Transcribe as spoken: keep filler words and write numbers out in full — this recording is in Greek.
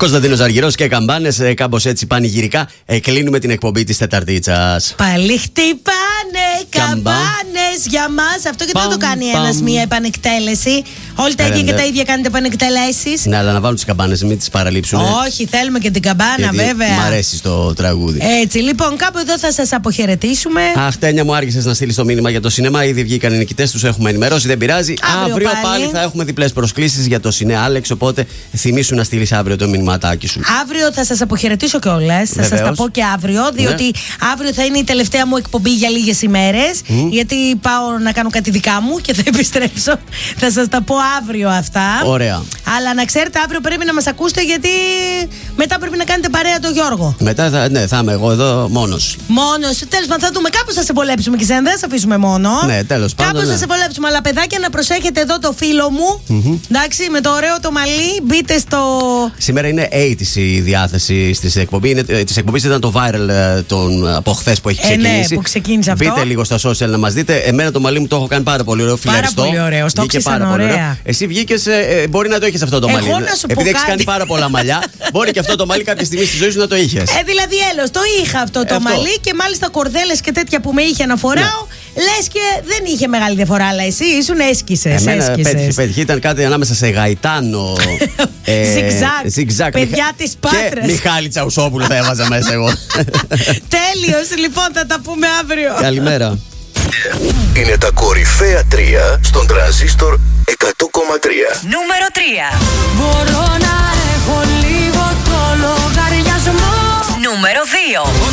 Κωνσταντίνος Αργυρός και καμπάνες, κάπως έτσι πανηγυρικά. Ε, κλείνουμε την εκπομπή της Τεταρτίτσας. Πάλι χτυπάνε καμπάνες για μας. Αυτό γιατί δεν το κάνει ένας μία επανεκτέλεση. Όλοι τα ίδια και τα ίδια κάνετε επανεκτελέσεις. Ναι, αλλά να βάλουν τις καμπάνες, μην τις παραλείψουν. Όχι, θέλουμε και την καμπάνα, γιατί βέβαια. Μ' αρέσει το τραγούδι. Έτσι, λοιπόν, κάπου εδώ θα σας αποχαιρετήσουμε. Αχ, Τένια μου, άρχισες να στείλεις το μήνυμα για το σινεμά. Ήδη βγήκαν οι νικητές, τους έχουμε ενημερώσει. Δεν πειράζει. Αύριο, αύριο πάλι. πάλι θα έχουμε διπλές προσκλήσεις για το Σινέ Άλεξ. Οπότε θυμήσου να στείλεις αύριο το μηνυματάκι σου. Αύριο θα σας αποχαιρετήσω κιόλας. Θα σας τα πω και αύριο, διότι ναι. αύριο θα είναι η τελευταία μου εκπομπή για λίγες ημέρες. Mm. Γιατί πάω να κάνω κάτι δικά μου και θα επιστρέψω. Θα σας τα πω αύριο αυτά. Ωραία. Αλλά να ξέρετε, αύριο πρέπει να μας ακούσετε, γιατί μετά πρέπει να κάνετε παρέα τον Γιώργο. Μετά θα, ναι, θα είμαι εγώ εδώ μόνος. Μόνος. Τέλος πάντων, θα δούμε. Κάπως θα σε βολέψουμε και σένα. Δεν θα σε αφήσουμε μόνο. Ναι, τέλος πάντων. Κάπως ναι. θα σε βολέψουμε. Αλλά παιδάκια, να προσέχετε εδώ το φίλο μου. Mm-hmm. Εντάξει, με το ωραίο το μαλλί. Μπείτε στο. Σήμερα είναι ογδόντα η διάθεση της εκπομπής. Της εκπομπής ήταν το viral τον, από χθες που έχει ξεκινήσει. Ε, ναι, που ξεκίνησε αυτό. Μπείτε λίγο στα social να μας δείτε. Εμένα το μαλλί μου το έχω κάνει πάρα πολύ ωραίο. Φιλαριστό. Πάρα πολύ ωραίο. Το πάρα πολύ ωραίο. Εσύ βγήκες, ε, μπορεί να το έχεις αυτό το μαλλί. Εγώ να σου Επειδή έχεις κάτι. κάνει πάρα πολλά μαλλιά, μπορεί και αυτό το μαλλί κάποια στιγμή στη ζωή σου να το είχες. Ε, δηλαδή, έλος, το είχα αυτό το αυτό. μαλλί και μάλιστα κορδέλες και τέτοια που με είχε να φοράω. Ναι. Λες και δεν είχε μεγάλη διαφορά, αλλά εσύ ήσουν έσκησες. Εμένα πέτυχε, πέτυχε. Ήταν κάτι ανάμεσα σε Γαϊτάνο. ε, Ζιγζάκ. Παιδιά της Πάτρας. Και Μιχάλη Τσαουσόπουλο θα έβαζα μέσα εγώ. Τέλειος, λοιπόν, θα τα πούμε αύριο. Καλημέρα. Είναι τα κορυφαία τρία στον Τρανζίστορ εκατό κόμμα τρία. Νούμερο τρία. Μπορώ να έχω λίγο το λογαριασμό. Νούμερο δύο.